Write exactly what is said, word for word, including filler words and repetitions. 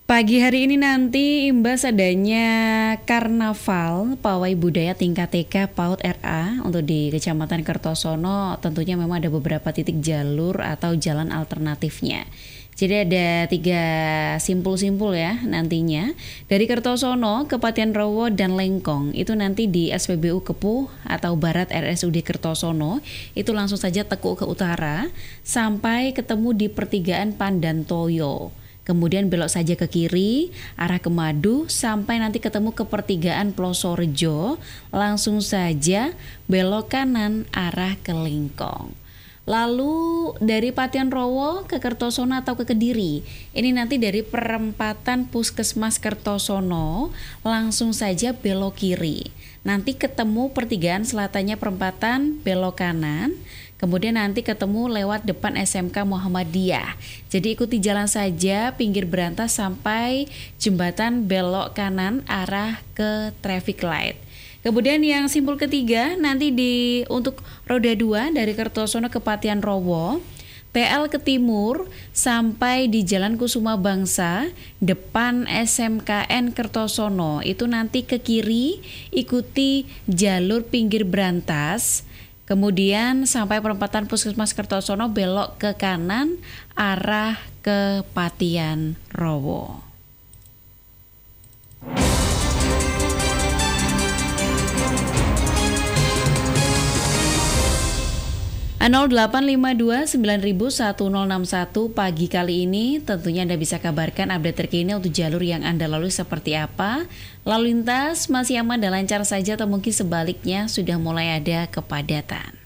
Pagi hari ini nanti imbas adanya karnaval pawai budaya tingkat T K PAUD R A untuk di Kecamatan Kertosono, tentunya memang ada beberapa titik jalur atau jalan alternatifnya. Jadi ada tiga simpul-simpul ya nantinya. Dari Kertosono, Kepatihan Rowo, dan Lengkong itu nanti di S P B U Kepuh atau Barat R S U D Kertosono itu langsung saja tekuk ke utara sampai ketemu di pertigaan Pandantoyo. Kemudian belok saja ke kiri, arah ke Madu, sampai nanti ketemu ke pertigaan Plosorejo, langsung saja belok kanan arah ke Lengkong. Lalu dari Patihan Rowo ke Kertosono atau ke Kediri, ini nanti dari perempatan Puskesmas Kertosono, langsung saja belok kiri. Nanti ketemu pertigaan selatannya perempatan, belok kanan. Kemudian nanti ketemu lewat depan S M K Muhammadiyah. Jadi ikuti jalan saja pinggir berantas sampai jembatan belok kanan arah ke traffic light. Kemudian yang simpul ketiga nanti di untuk roda dua dari Kertosono ke Patihan Rowo, T L ke timur sampai di Jalan Kusuma Bangsa depan S M K N Kertosono. Itu nanti ke kiri ikuti jalur pinggir berantas. Kemudian sampai perempatan Puskesmas Kertosono belok ke kanan arah ke Patihan Rowo. nol delapan lima dua sembilan satu nol enam satu pagi kali ini tentunya Anda bisa kabarkan update terkini untuk jalur yang Anda lalui seperti apa. Lalu lintas masih aman dan lancar saja atau mungkin sebaliknya sudah mulai ada kepadatan.